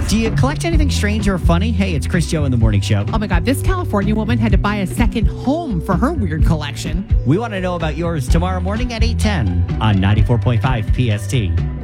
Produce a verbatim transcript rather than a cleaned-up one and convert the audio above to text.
Do you collect anything strange or funny? Hey, it's Chris Joe in the Morning Show. Oh my God, this California woman had to buy a second home for her weird collection. We want to know about yours tomorrow morning at eight ten on ninety-four point five P S T.